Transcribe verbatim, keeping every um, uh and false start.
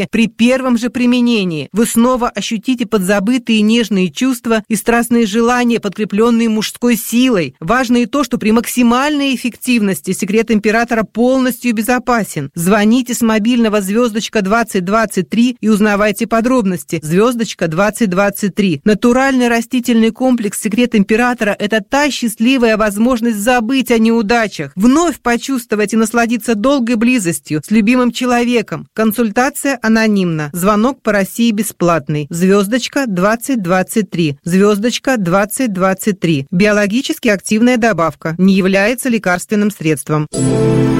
При первом же применении вы снова ощутите подзабытые нежные чувства и страстные желания, подкрепленные мужской силой. Важно и то, что при максимальной эффективности секрет императора полностью безопасен. Звоните с мобильного звездочка двадцать двадцать три и узнавайте подробности. Звездочка двадцать двадцать три. Натуральный растительный комплекс «Секрет императора» – это та счастливая возможность забыть о неудачах, вновь почувствовать и насладиться долгой близостью с любимым человеком. Консультация анонимна. Звонок по России бесплатный. Звездочка двадцать двадцать три. Звездочка двадцать двадцать три. Биологически активная добавка. Не является лекарственным средством.